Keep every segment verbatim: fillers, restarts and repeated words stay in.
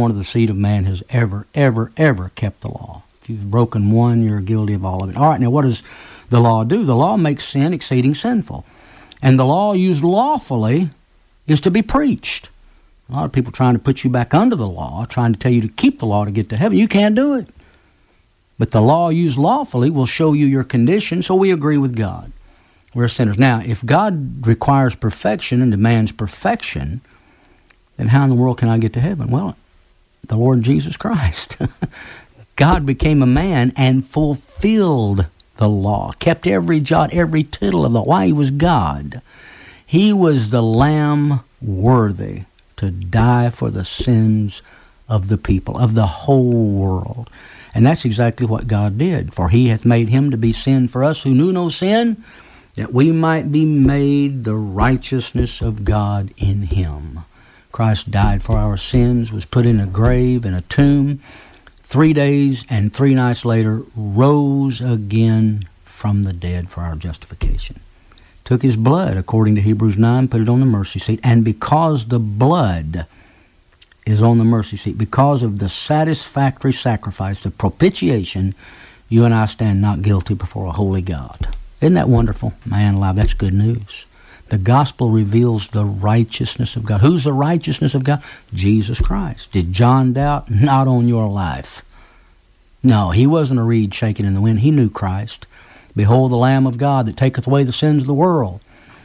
born of the seed of man has ever, ever, ever kept the law. If you've broken one, you're guilty of all of it. All right, now what does the law do? The law makes sin exceeding sinful. And the law used lawfully is to be preached. A lot of people trying to put you back under the law, trying to tell you to keep the law to get to heaven. You can't do it. But the law used lawfully will show you your condition, so we agree with God. We're sinners. Now, if God requires perfection and demands perfection, then how in the world can I get to heaven? Well, the Lord Jesus Christ. God became a man and fulfilled the law, kept every jot, every tittle of the law. Why? He was God. He was the Lamb worthy to die for the sins of the people, of the whole world. And that's exactly what God did. For he hath made him to be sin for us who knew no sin, that we might be made the righteousness of God in him. Christ died for our sins, was put in a grave, in a tomb, three days and three nights later, rose again from the dead for our justification. Took his blood, according to Hebrews nine, put it on the mercy seat. And because the blood is on the mercy seat, because of the satisfactory sacrifice, the propitiation, you and I stand not guilty before a holy God. Isn't that wonderful? Man alive, that's good news. The gospel reveals the righteousness of God. Who's the righteousness of God? Jesus Christ. Did John doubt? Not on your life. No, he wasn't a reed shaking in the wind. He knew Christ. Behold the Lamb of God that taketh away the sins of the world.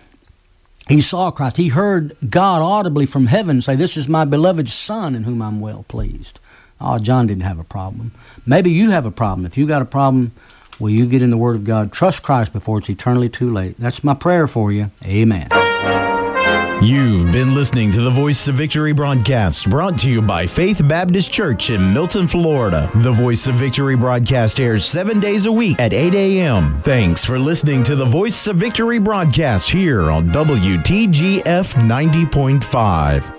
He saw Christ. He heard God audibly from heaven say, this is my beloved Son in whom I'm well pleased. Oh, John didn't have a problem. Maybe you have a problem. If you got a problem, will you get in the Word of God? Trust Christ before it's eternally too late. That's my prayer for you. Amen. You've been listening to the Voice of Victory broadcast, brought to you by Faith Baptist Church in Milton, Florida. The Voice of Victory broadcast airs seven days a week at eight a.m. Thanks for listening to the Voice of Victory broadcast here on W T G F ninety point five.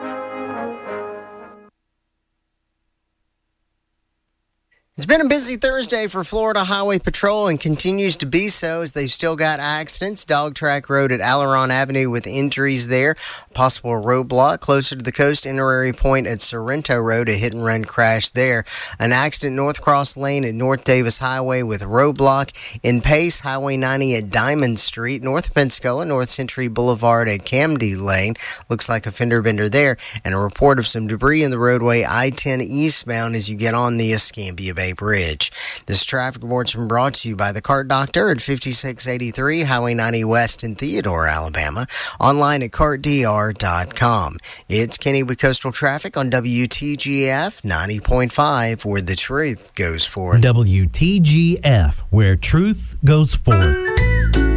It's been a busy Thursday for Florida Highway Patrol and continues to be so as they've still got accidents. Dog Track Road at Aileron Avenue with injuries there. Possible roadblock closer to the coast. Itinerary Point at Sorrento Road, a hit-and-run crash there. An accident North Cross Lane at North Davis Highway with roadblock. In Pace, Highway ninety at Diamond Street. North of Pensacola, North Century Boulevard at Camden Lane. Looks like a fender bender there. And a report of some debris in the roadway I ten eastbound as you get on the Escambia Bay Bridge. This traffic report's been brought to you by the Cart Doctor at fifty-six eighty-three Highway ninety West in Theodore, Alabama. Online at cart d r dot com. It's Kenny with Coastal Traffic on W T G F ninety point five, where the truth goes forth. W T G F, where truth goes forth.